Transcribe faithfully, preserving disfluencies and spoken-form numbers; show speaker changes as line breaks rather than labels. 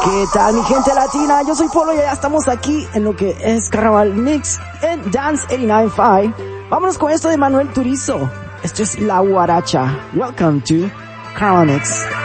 ¿Qué tal mi gente latina? Yo soy Polo y ya estamos aquí en lo que es Carnaval Mix en Dance ochenta y nueve punto cinco. Vámonos con esto de Manuel Turizo. Esto es La Guaracha. Welcome to Carnaval Mix.